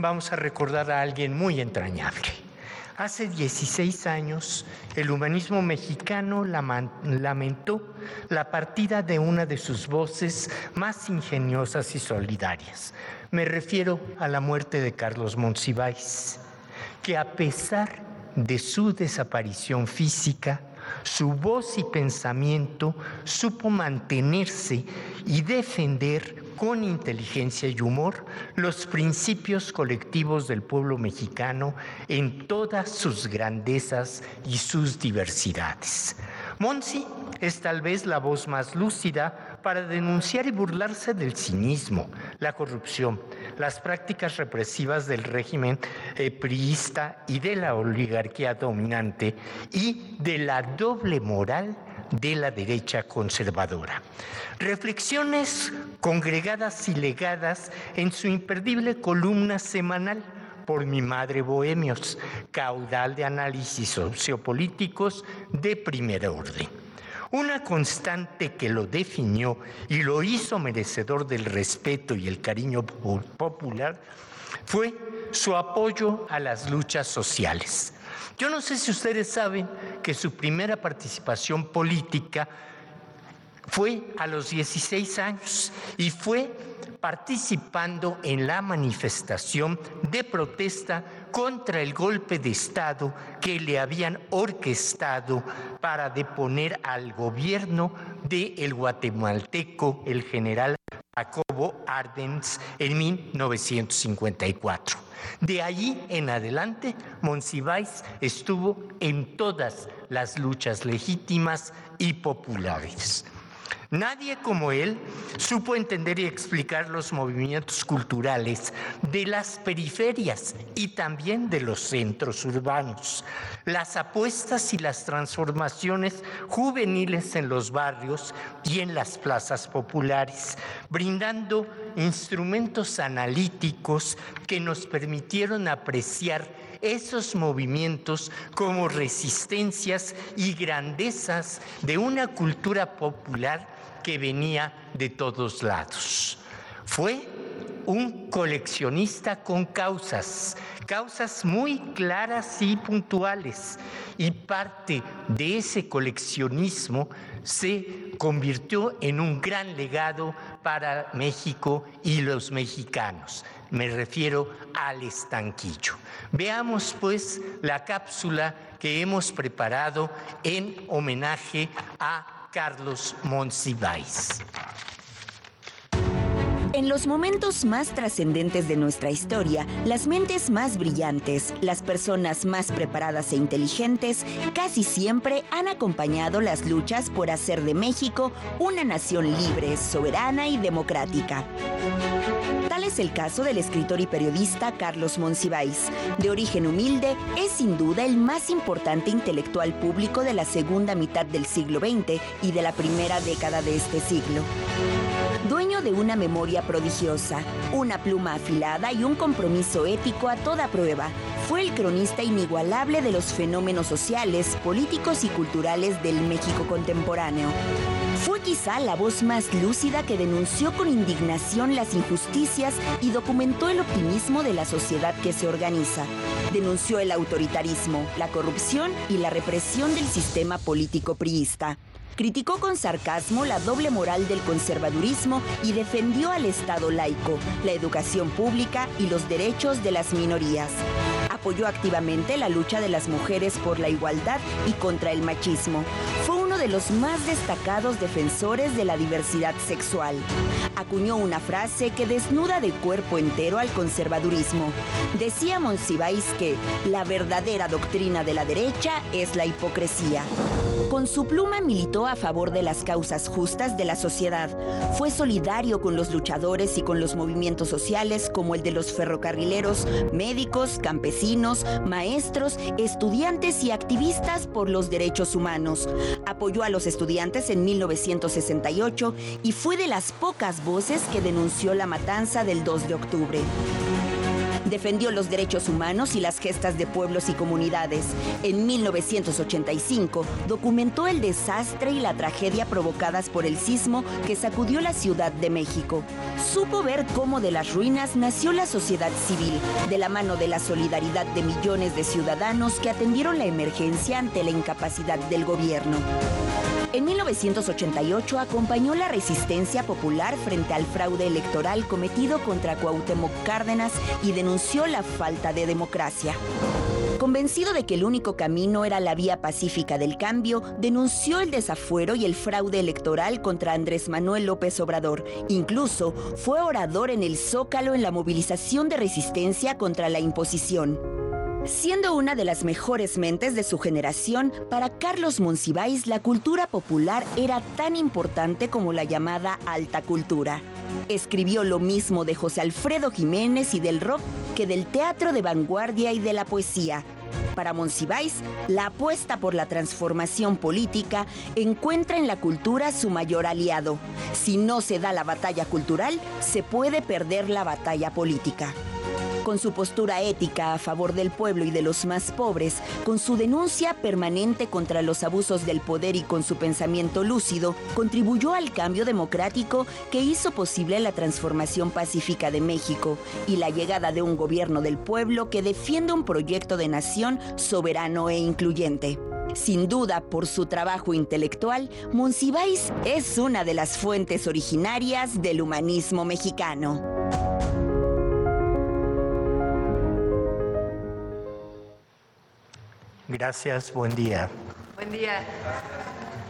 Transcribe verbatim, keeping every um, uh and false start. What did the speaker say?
vamos a recordar a alguien muy entrañable. Hace dieciséis años, el humanismo mexicano lamentó la partida de una de sus voces más ingeniosas y solidarias. Me refiero a la muerte de Carlos Monsiváis, que a pesar de su desaparición física, su voz y pensamiento supo mantenerse y defender con inteligencia y humor los principios colectivos del pueblo mexicano en todas sus grandezas y sus diversidades. Monsi es tal vez la voz más lúcida para denunciar y burlarse del cinismo, la corrupción, las prácticas represivas del régimen eh, priista y de la oligarquía dominante y de la doble moral de la derecha conservadora. Reflexiones congregadas y legadas en su imperdible columna semanal Por mi madre Bohemios, caudal de análisis sociopolíticos de primer orden. Una constante que lo definió y lo hizo merecedor del respeto y el cariño popular fue su apoyo a las luchas sociales. Yo no sé si ustedes saben que su primera participación política fue a los dieciséis años y fue participando en la manifestación de protesta contra el golpe de Estado que le habían orquestado para deponer al gobierno del guatemalteco, el general Jacobo Arbenz, en mil novecientos cincuenta y cuatro. De allí en adelante, Monsiváis estuvo en todas las luchas legítimas y populares. Nadie como él supo entender y explicar los movimientos culturales de las periferias y también de los centros urbanos, las apuestas y las transformaciones juveniles en los barrios y en las plazas populares, brindando instrumentos analíticos que nos permitieron apreciar esos movimientos como resistencias y grandezas de una cultura popular que venía de todos lados. Fue un coleccionista con causas, causas muy claras y puntuales, y parte de ese coleccionismo se convirtió en un gran legado para México y los mexicanos. Me refiero al estanquillo. Veamos pues la cápsula que hemos preparado en homenaje a Carlos Monsiváis. En los momentos más trascendentes de nuestra historia, las mentes más brillantes, las personas más preparadas e inteligentes, casi siempre han acompañado las luchas por hacer de México una nación libre, soberana y democrática. Tal es el caso del escritor y periodista Carlos Monsiváis. De origen humilde, es sin duda el más importante intelectual público de la segunda mitad del siglo veinte y de la primera década de este siglo. Dueño de una memoria prodigiosa, una pluma afilada y un compromiso ético a toda prueba, fue el cronista inigualable de los fenómenos sociales, políticos y culturales del México contemporáneo. Fue quizá la voz más lúcida que denunció con indignación las injusticias y documentó el optimismo de la sociedad que se organiza. Denunció el autoritarismo, la corrupción y la represión del sistema político priista. Criticó con sarcasmo la doble moral del conservadurismo y defendió al Estado laico, la educación pública y los derechos de las minorías. Apoyó activamente la lucha de las mujeres por la igualdad y contra el machismo. Fue uno de los más destacados defensores de la diversidad sexual. Acuñó una frase que desnuda de cuerpo entero al conservadurismo. Decía Monsiváis que la verdadera doctrina de la derecha es la hipocresía. Con su pluma militó a favor de las causas justas de la sociedad. Fue solidario con los luchadores y con los movimientos sociales como el de los ferrocarrileros, médicos, campesinos, maestros, estudiantes y activistas por los derechos humanos. Apoyó a los estudiantes en mil novecientos sesenta y ocho y fue de las pocas voces que denunció la matanza del dos de octubre. Defendió los derechos humanos y las gestas de pueblos y comunidades. En mil novecientos ochenta y cinco documentó el desastre y la tragedia provocadas por el sismo que sacudió la Ciudad de México. Supo ver cómo de las ruinas nació la sociedad civil, de la mano de la solidaridad de millones de ciudadanos que atendieron la emergencia ante la incapacidad del gobierno. En mil novecientos ochenta y ocho acompañó la resistencia popular frente al fraude electoral cometido contra Cuauhtémoc Cárdenas y denunció la falta de democracia. Convencido de que el único camino era la vía pacífica del cambio, denunció el desafuero y el fraude electoral contra Andrés Manuel López Obrador. Incluso fue orador en el Zócalo en la movilización de resistencia contra la imposición. Siendo una de las mejores mentes de su generación, para Carlos Monsiváis la cultura popular era tan importante como la llamada alta cultura. Escribió lo mismo de José Alfredo Jiménez y del rock que del teatro de vanguardia y de la poesía. Para Monsiváis, la apuesta por la transformación política encuentra en la cultura su mayor aliado. Si no se da la batalla cultural, se puede perder la batalla política. Con su postura ética a favor del pueblo y de los más pobres, con su denuncia permanente contra los abusos del poder y con su pensamiento lúcido, contribuyó al cambio democrático que hizo posible la transformación pacífica de México y la llegada de un gobierno del pueblo que defiende un proyecto de nación soberano e incluyente. Sin duda, por su trabajo intelectual, Monsiváis es una de las fuentes originarias del humanismo mexicano. Gracias, buen día. Buen día.